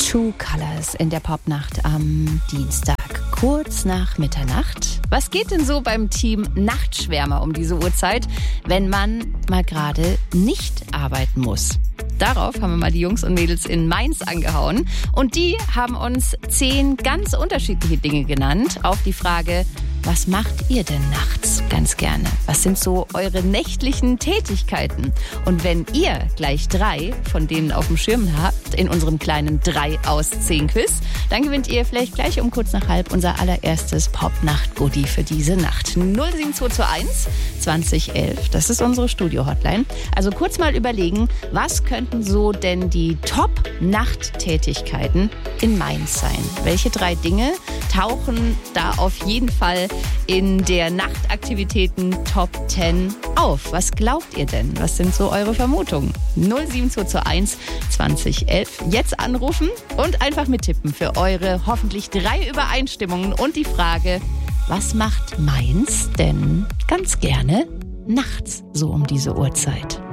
True Colors in der Popnacht am Dienstag, kurz nach Mitternacht. Was geht denn so beim Team Nachtschwärmer um diese Uhrzeit, wenn man mal gerade nicht arbeiten muss? Darauf haben wir mal die Jungs und Mädels in Mainz angehauen. Und die haben uns 10 ganz unterschiedliche Dinge genannt auf die Frage, was macht ihr denn nachts ganz gerne? Was sind so eure nächtlichen Tätigkeiten? Und wenn ihr gleich 3 von denen auf dem Schirm habt in unserem kleinen 3 aus 10 Quiz, dann gewinnt ihr vielleicht gleich um kurz nach halb unser allererstes Popnacht-Goodie für diese Nacht. 07221 2011, das ist unsere Studio-Hotline. Also kurz mal überlegen, was könnten so denn die Top-Nachttätigkeiten in Mainz sein? Welche 3 Dinge tauchen da auf jeden Fall in der Nachtaktivitäten Top 10 auf? Was glaubt ihr denn? Was sind so eure Vermutungen? 07221 2011. Jetzt anrufen und einfach mittippen für eure hoffentlich 3 Übereinstimmungen und die Frage, was macht Mainz denn ganz gerne nachts so um diese Uhrzeit?